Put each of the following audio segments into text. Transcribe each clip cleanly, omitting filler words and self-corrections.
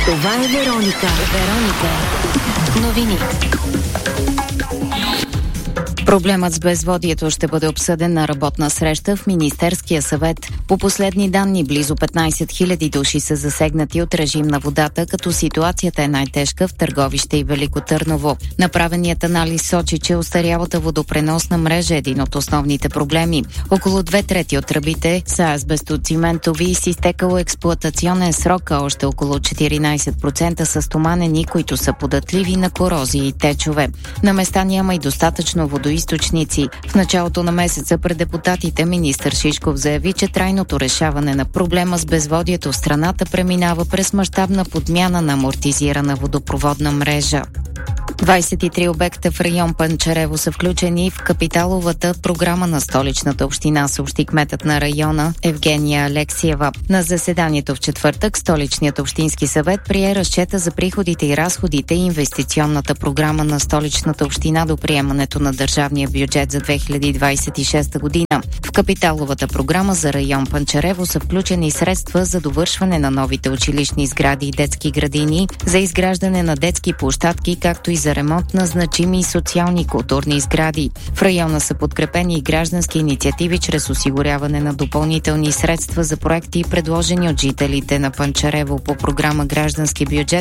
Това е Вероника. Новини. Проблемът с безводието ще бъде обсъден на работна среща в Министерския съвет. По последни данни, близо 15 000 души са засегнати от режим на водата, като ситуацията е най-тежка в Търговище и Велико Търново. Направеният анализ сочи, че остарялата водопреносна мрежа е един от основните проблеми. Около 2/3 от тръбите са азбестоциментови и с изтекал експлоатационен срок, а още около 14% са стоманени, които са податливи на корозии и течове. На места няма и достатъчно водоизточници. В началото на месеца пред депутатите министър Шишков заяви, че трайното решаване на проблема с безводието в страната преминава през мащабна подмяна на амортизирана водопроводна мрежа. 23 обекта в район Панчарево са включени в капиталовата програма на Столичната община, съобщи кметът на района Евгения Алексиева. На заседанието в четвъртък Столичният общински съвет прие разчета за приходите и разходите и инвестиционната програма на Столичната община до приемането на държавния бюджет за 2026 година. В капиталовата програма за район Панчарево са включени средства за довършване на новите училищни сгради и детски градини, за изграждане на детски площадки, както и за ремонт на значими социални и културни сгради. В района са подкрепени и граждански инициативи чрез осигуряване на допълнителни средства за проекти, предложени от жителите на Панчарево по програма Граждански бюджет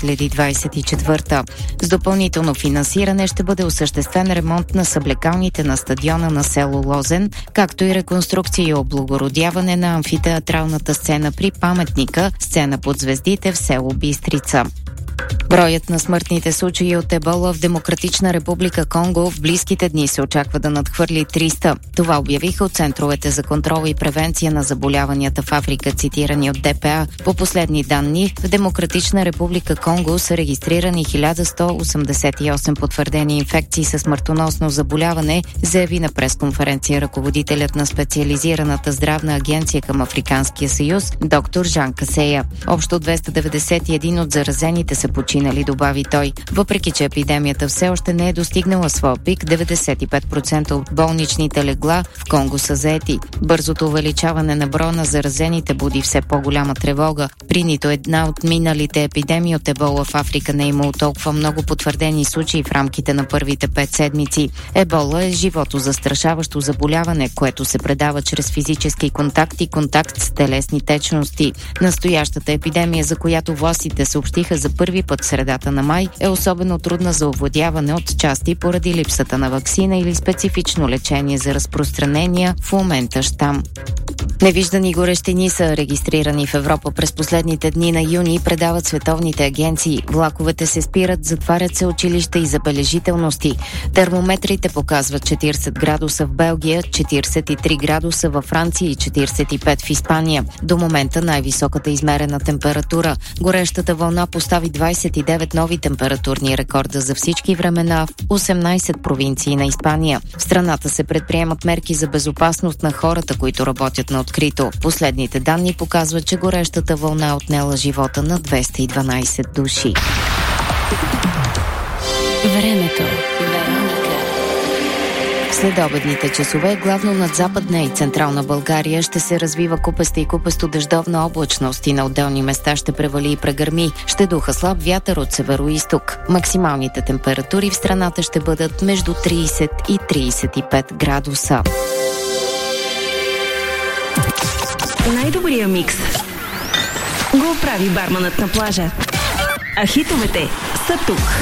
2024. С допълнително финансиране ще бъде осъществен ремонт на съблекалните на стадиона на село Лозен, както и реконструкция и облагородяване на амфитеатралната сцена при паметника Сцена под звездите в село Бистрица. Броят на смъртните случаи от ебола в Демократична република Конго в близките дни се очаква да надхвърли 300. Това обявиха от центровете за контрол и превенция на заболяванията в Африка, цитирани от ДПА. По последни данни, в Демократична република Конго са регистрирани 1188 потвърдени инфекции със смъртоносно заболяване, заяви на пресконференция ръководителят на специализираната здравна агенция към Африканския съюз, доктор Жан Касея. Общо 291 от заразените са починали, добави той. Въпреки че епидемията все още не е достигнала своя пик, 95% от болничните легла в Конго са заети. Бързото увеличаване на броя на заразените буди все по-голяма тревога. При нито една от миналите епидемии от ебола в Африка не е имало толкова много потвърдени случаи в рамките на първите 5 седмици. Ебола е животозастрашаващо заболяване, което се предава чрез физически контакт и контакт с телесни течности. Настоящата епидемия, за която властите съобщиха за първи път в средата на май, е особено трудна за овладяване от части поради липсата на ваксина или специфично лечение за разпространения в момента щам. Невиждани горещини са регистрирани в Европа през последните дни на юни, предават световните агенции. Влаковете се спират, затварят се училища и забележителности. Термометрите показват 40 градуса в Белгия, 43 градуса във Франция и 45 в Испания. До момента най-високата измерена температура. Горещата вълна постави 29 нови температурни рекорда за всички времена в 18 провинции на Испания. В страната се предприемат мерки за безопасност на хората, които работят на открито. Последните данни показват, че горещата вълна е отнела живота на 212 души. Времето. След обедните часове, главно над Западна и Централна България, ще се развива купеста и купесто-дъждовна облачност и на отделни места ще превали и прегърми. Ще духа слаб вятър от североизток. Максималните температури в страната ще бъдат между 30 и 35 градуса. Най-добрия микс го прави барманът на плажа. А хитовете са тук.